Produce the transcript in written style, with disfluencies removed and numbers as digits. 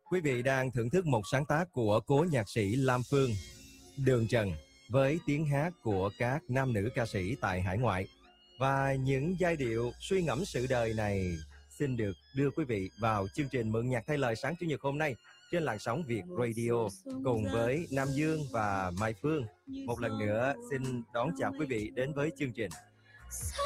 Quý vị đang thưởng thức một sáng tác của cố nhạc sĩ Lam Phương, Đường Trần, với tiếng hát của các nam nữ ca sĩ tại hải ngoại. Và những giai điệu suy ngẫm sự đời này xin được đưa quý vị vào chương trình Mượn Nhạc Thay Lời sáng Chủ nhật hôm nay trên làn sóng Việt Radio cùng với Nam Dương và Mai Phương. Một lần nữa xin đón chào quý vị đến với chương trình.